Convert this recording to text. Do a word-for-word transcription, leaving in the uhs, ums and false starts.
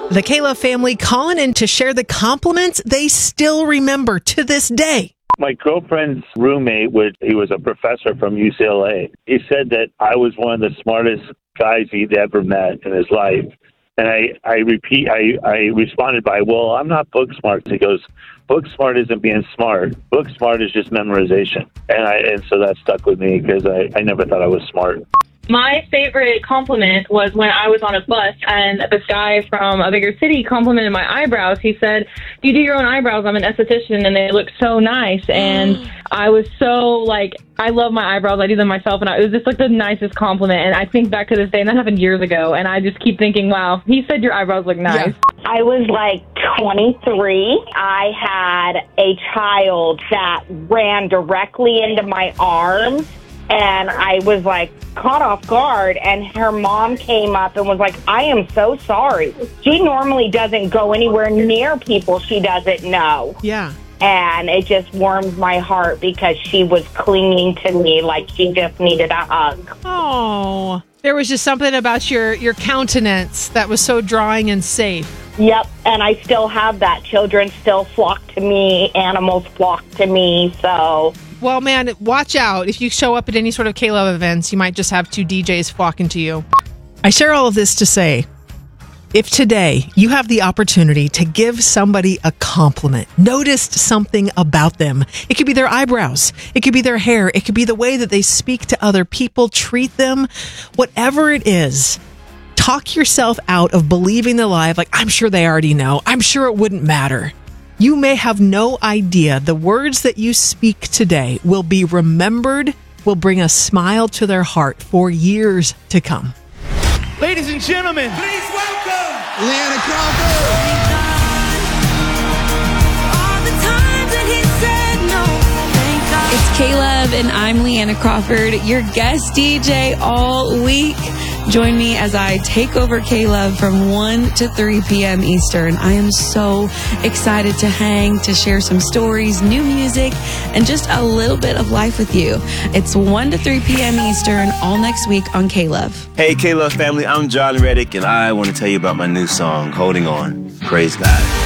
The K-Love family calling in to share the compliments they still remember to this day. My girlfriend's roommate, was, he was a professor from U C L A. He said that I was one of the smartest guys he'd ever met in his life. And I, I repeat, I, I responded by, well, I'm not book smart. He goes, book smart isn't being smart. Book smart is just memorization. And I, and so that stuck with me because I, I never thought I was smart. My favorite compliment was when I was on a bus and this guy from a bigger city complimented my eyebrows. He said, "You do your own eyebrows. I'm an esthetician and they look so nice." And I was so like, I love my eyebrows. I do them myself. And I, it was just like the nicest compliment. And I think back to this day, and that happened years ago. And I just keep thinking, wow, he said your eyebrows look nice. Yeah. I was like twenty-three. I had a child that ran directly into my arms. And I was like caught off guard, and her mom came up and was like, "I am so sorry." She normally doesn't go anywhere near people she doesn't know. Yeah. And it just warmed my heart because she was clinging to me like she just needed a hug. Oh, there was just something about your, your countenance that was so drawing and safe. Yep, and I still have that. Children still flock to me. Animals flock to me, so... Well, man, watch out. If you show up at any sort of K-Love events, you might just have two D Js flocking to you. I share all of this to say, if today you have the opportunity to give somebody a compliment, noticed something about them, it could be their eyebrows, it could be their hair, it could be the way that they speak to other people, treat them, whatever it is, talk yourself out of believing the lie of like, I'm sure they already know, I'm sure it wouldn't matter. You may have no idea the words that you speak today will be remembered, will bring a smile to their heart for years to come. Ladies and gentlemen, please welcome Leanna Crawford. It's K-Love and I'm Leanna Crawford, your guest D J all week. Join me as I take over K-Love from one to three p.m. Eastern. I am so excited to hang, to share some stories, new music, and just a little bit of life with you. It's one to three p.m. Eastern all next week on K-Love. Hey, K-Love family, I'm John Reddick, and I want to tell you about my new song, Holding On. Praise God.